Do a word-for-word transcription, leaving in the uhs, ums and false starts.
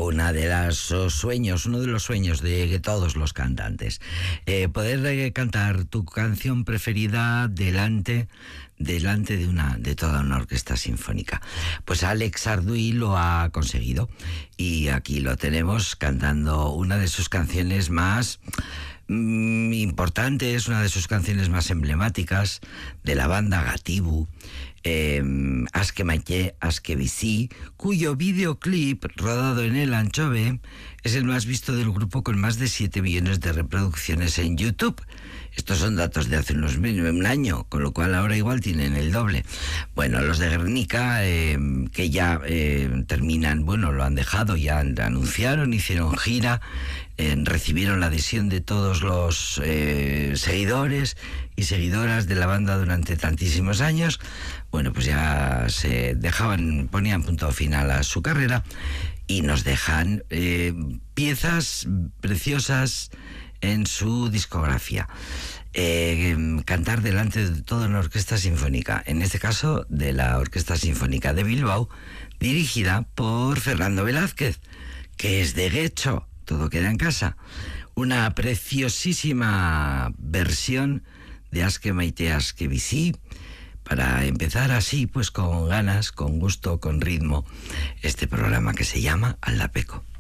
una de los sueños, uno de los sueños de todos los cantantes. Eh, poder eh, cantar tu canción preferida delante, delante de una, de toda una orquesta sinfónica. Pues Alex Arduy lo ha conseguido y aquí lo tenemos cantando una de sus canciones más mm, importantes, una de sus canciones más emblemáticas de la banda Gatibu. Eh, Aske Maite, Aske Bizi, cuyo videoclip rodado en el Anchove es el más visto del grupo, con más de siete millones de reproducciones en YouTube. Estos son datos de hace unos un año, con lo cual ahora igual tienen el doble. Bueno, los de Guernica, eh, que ya eh, terminan, bueno, lo han dejado, ya anunciaron, hicieron gira, eh, recibieron la adhesión de todos los eh, seguidores y seguidoras de la banda durante tantísimos años. Bueno, pues ya se dejaban, ponían punto final a su carrera y nos dejan eh, piezas preciosas en su discografía. Eh, cantar delante de toda una orquesta sinfónica, en este caso de la Orquesta Sinfónica de Bilbao, dirigida por Fernando Velázquez, que es de Guecho, todo queda en casa. Una preciosísima versión de Aske Maite, Aske Bizi, para empezar así, pues con ganas, con gusto, con ritmo, este programa que se llama Aldapeco.